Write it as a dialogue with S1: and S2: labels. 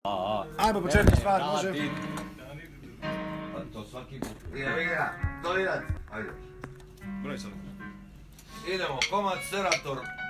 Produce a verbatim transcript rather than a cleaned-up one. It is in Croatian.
S1: Ajmo početni stvar, može.
S2: Pa to svaki put. Idemo igra, dovirat. Ajde.
S3: Broj sad.
S2: Idemo, komad Serator.